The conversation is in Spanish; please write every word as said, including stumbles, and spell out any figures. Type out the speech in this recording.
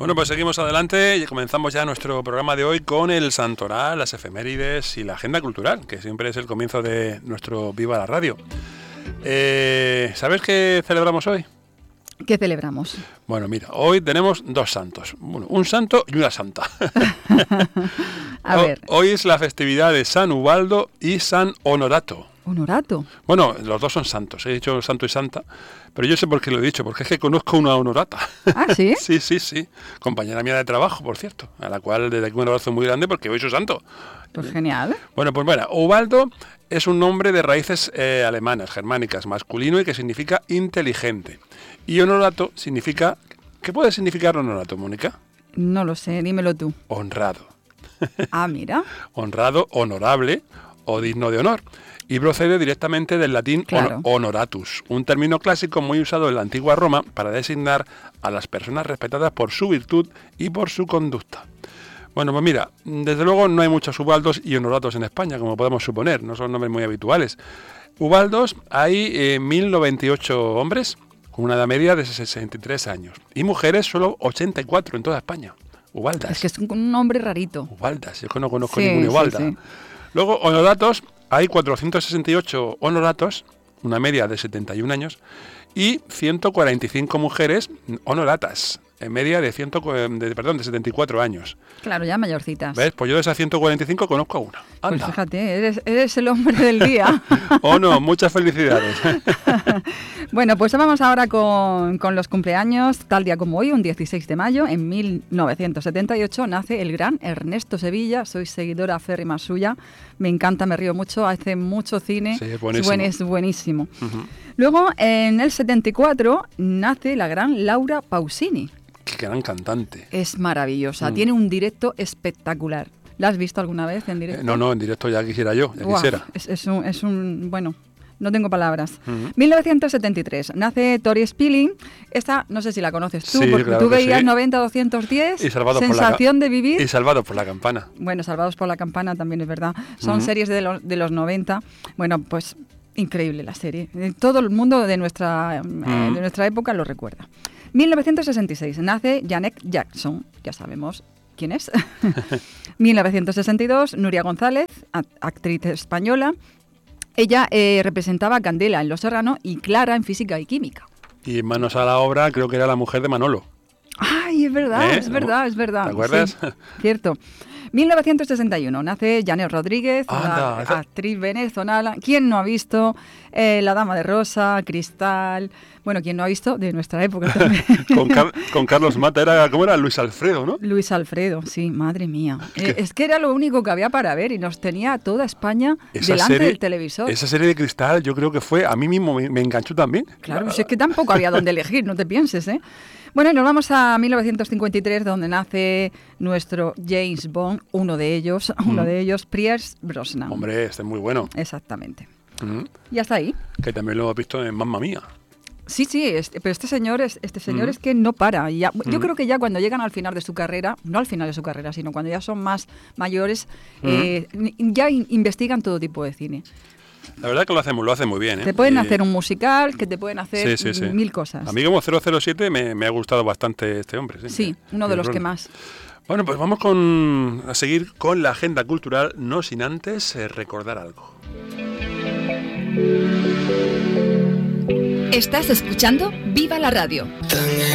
Bueno, pues seguimos adelante y comenzamos ya nuestro programa de hoy con el santoral, las efemérides y la agenda cultural, que siempre es el comienzo de nuestro Viva la Radio. Eh, ¿Sabes qué celebramos hoy? ¿Qué celebramos? Bueno, mira, hoy tenemos dos santos. Bueno, un santo y una santa. A ver. Hoy es la festividad de San Ubaldo y San Honorato. ¿Honorato? Bueno, los dos son santos. He dicho santo y santa, pero yo sé por qué lo he dicho, porque es que conozco una honorata. ¿Ah, sí? sí, sí, sí. Compañera mía de trabajo, por cierto, a la cual desde aquí un abrazo muy grande porque hoy es su santo. Pues genial. Bueno, pues bueno, Ubaldo es un nombre de raíces eh, alemanas, germánicas, masculino y que significa inteligente. Y honorato significa... ¿Qué puede significar honorato, Mónica? No lo sé, dímelo tú. Honrado. Ah, mira. Honrado, honorable o digno de honor. Y procede directamente del latín claro. honoratus, un término clásico muy usado en la antigua Roma para designar a las personas respetadas por su virtud y por su conducta. Bueno, pues mira, desde luego no hay muchos Ubaldos y honoratos en España, como podemos suponer, no son nombres muy habituales. Ubaldos hay eh, mil noventa y ocho hombres, con una edad media de sesenta y tres años, y mujeres solo ochenta y cuatro en toda España. Ubaldas. Es que es un nombre rarito. Ubaldas, yo no conozco sí, ningún Ubalda. Sí, sí. Luego, honoratos, hay cuatrocientos sesenta y ocho honoratos, una media de setenta y un años, y ciento cuarenta y cinco mujeres honoratas, en media de, cien, de, perdón, de setenta y cuatro años. Claro, ya mayorcitas. ¿Ves? Pues yo de esas ciento cuarenta y cinco conozco a una. Anda. Pues fíjate, eres, eres el hombre del día. Oh, no, muchas felicidades. Bueno, pues vamos ahora con, con los cumpleaños. Tal día como hoy, un dieciséis de mayo, en mil novecientos setenta y ocho, nace el gran Ernesto Sevilla. Soy seguidora férrima suya. Me encanta, me río mucho, hace mucho cine. Sí, es buenísimo. Es, buen, es buenísimo. Uh-huh. Luego, en el setenta y cuatro, nace la gran Laura Pausini. Qué gran cantante. Es maravillosa, mm. tiene un directo espectacular. ¿La has visto alguna vez en directo? Eh, no, no, en directo ya quisiera yo, ya Uah, quisiera. Es, es, un, es un, bueno, no tengo palabras. Uh-huh. mil novecientos setenta y tres, nace Tori Spelling. Esta, no sé si la conoces tú, sí, porque claro tú veías sí. noventa doscientos diez, y Salvados Sensación por la, de Vivir. Y Salvados por la Campana. Bueno, Salvados por la Campana también es verdad. Son uh-huh. series de los, de los noventa. Bueno, pues increíble la serie. Todo el mundo de nuestra, uh-huh. eh, de nuestra época lo recuerda. mil novecientos sesenta y seis, nace Janet Jackson, ya sabemos quién es. mil novecientos sesenta y dos, Nuria González, actriz española. Ella eh, representaba a Candela en Los Serrano y Clara en Física y Química. Y Manos a la obra creo que era la mujer de Manolo. Ay, es verdad, ¿Eh? es verdad, es verdad. ¿Te acuerdas? Sí, cierto. mil novecientos sesenta y uno, nace Janet Rodríguez, Anda, la esa... actriz venezolana. ¿Quién no ha visto eh, La Dama de Rosa, Cristal? Bueno, ¿quién no ha visto? De nuestra época también. con, Car- con Carlos Mata, era, ¿cómo era? Luis Alfredo, ¿no? Luis Alfredo, sí, madre mía. Eh, es que era lo único que había para ver y nos tenía a toda España esa delante serie, del televisor. Esa serie de Cristal yo creo que fue, a mí mismo me, me enganchó también. Claro, si es que tampoco había donde elegir, no te pienses, ¿eh? Bueno, y nos vamos a mil novecientos cincuenta y tres, donde nace nuestro James Bond, uno de ellos, mm. uno de ellos, Pierce Brosnan. Hombre, este es muy bueno. Exactamente. Mm. Y hasta ahí. Que también lo hemos visto en Mamma Mía. Sí, sí, este, pero este señor, es, este señor mm. es que no para. Ya, mm. Yo creo que ya cuando llegan al final de su carrera, no al final de su carrera, sino cuando ya son más mayores, mm. eh, ya in, investigan todo tipo de cine. La verdad que lo hacemos, lo hace muy bien, ¿eh? Te pueden y... hacer un musical, que te pueden hacer sí, sí, sí. mil cosas. A mí como cero cero siete me, me ha gustado bastante este hombre. Sí, sí uno de los que más. Bueno, pues vamos con, a seguir con la agenda cultural, no sin antes eh, recordar algo. Estás escuchando Viva la Radio.